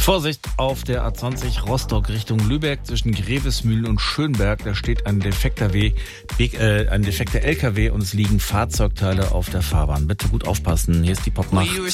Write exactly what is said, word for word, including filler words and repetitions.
Vorsicht auf der A zwanzig Rostock Richtung Lübeck zwischen Grevesmühl und Schönberg. Da steht ein defekter, w, äh, ein defekter L K W und es liegen Fahrzeugteile auf der Fahrbahn. Bitte gut aufpassen. Hier ist die Popmacht.